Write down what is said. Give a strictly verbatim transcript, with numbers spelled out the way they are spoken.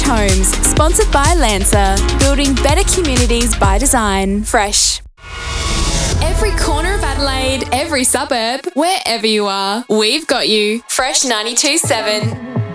Homes, sponsored by Lancer, building better communities by design. Fresh. Every corner of Adelaide, every suburb, wherever you are, we've got you. Fresh ninety-two point seven.